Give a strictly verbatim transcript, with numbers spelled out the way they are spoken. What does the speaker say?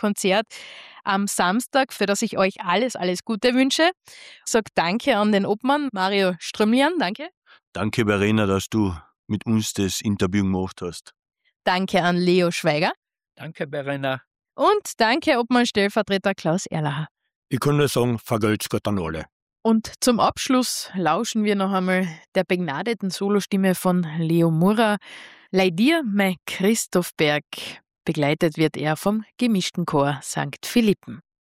Konzert am Samstag, für das ich euch alles, alles Gute wünsche. Sag danke an den Obmann Mario Strümlian, danke. Danke, Verena, dass du mit uns das Interview gemacht hast. Danke an Leo Schweiger. Danke, Verena. Und danke Obmann-Stellvertreter Klaus Erlacher. Ich kann nur sagen, vergelt's Gott an alle. Und zum Abschluss lauschen wir noch einmal der begnadeten Solostimme von Leo Murrer. Leih dir, mein Christoph Berg. Begleitet wird er vom gemischten Chor Sankt Philippen.